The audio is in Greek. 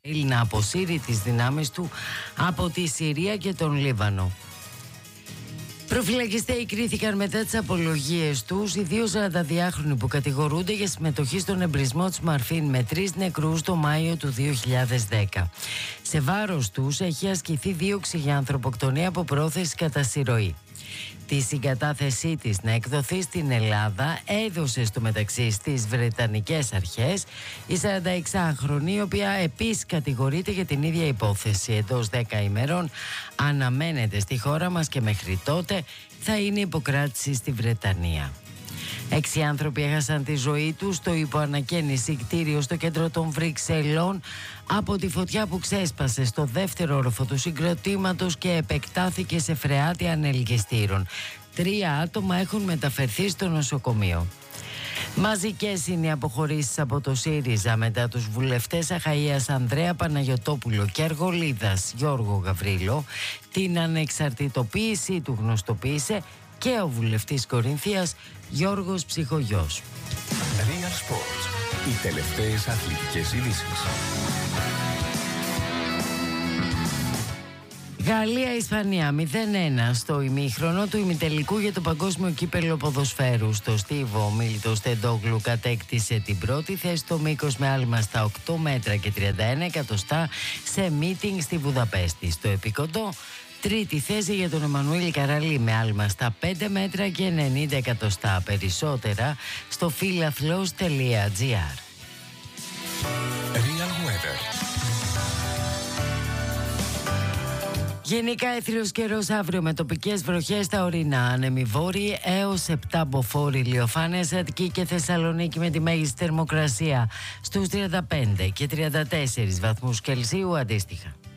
να αποσύρει τις δυνάμεις του από τη Συρία και τον Λίβανο. Προφυλακιστέοι κρίθηκαν μετά τις απολογίες τους οι δύο 42χρονοι που κατηγορούνται για συμμετοχή στον εμπρισμό της Μαρφίν με 3 νεκρούς το Μάιο του 2010. Σε βάρος τους έχει ασκηθεί δίωξη για ανθρωποκτονία από πρόθεση κατά συρροή. Τη συγκατάθεσή της να εκδοθεί στην Ελλάδα έδωσε στο μεταξύ στις Βρετανικές αρχές η 46χρονη, η οποία επίσης κατηγορείται για την ίδια υπόθεση. Εντός 10 ημερών αναμένεται στη χώρα μας και μέχρι τότε θα είναι υποκράτηση στη Βρετανία. 6 άνθρωποι έχασαν τη ζωή τους στο υποανακαίνιση κτίριο στο κέντρο των Βρυξελών από τη φωτιά που ξέσπασε στο δεύτερο όροφο του συγκροτήματος και επεκτάθηκε σε φρεάτια ανελκυστήρων. 3 άτομα έχουν μεταφερθεί στο νοσοκομείο. Μαζικές είναι οι αποχωρήσεις από το ΣΥΡΙΖΑ μετά τους βουλευτές Αχαΐας Ανδρέα Παναγιωτόπουλο και Αργολίδας Γιώργο Γαβρίλο. Την ανεξαρτητοποίησή του γνωστοποίησε και ο βουλευτής Κορινθίας Γιώργος Ψυχογιός. Real Sports. Οι τελευταίες αθλητικές ειδήσεις. Γαλλία-Ισπανία 0-1 στο ημίχρονο του ημιτελικού για το Παγκόσμιο Κύπελλο Ποδοσφαίρου. Στο Στίβο, ο Μίλτος Τεντόγλου κατέκτησε την πρώτη θέση στο μήκος με άλμα στα 8 μέτρα και 31 εκατοστά σε μίτινγκ στη Βουδαπέστη. Στο επικοντό, τρίτη θέση για τον Εμμανουήλ Καραλή με άλμα στα 5 μέτρα και 90 εκατοστά. Περισσότερα στο φιλαθλός.gr. Real Weather. Γενικά έθριος καιρός αύριο με τοπικές βροχές στα ορεινά. Άνεμοι βόρειοι έως 7 μποφόρ ηλιοφάνειες, Αττική και Θεσσαλονίκη με τη μέγιστη θερμοκρασία στους 35 και 34 βαθμούς Κελσίου αντίστοιχα.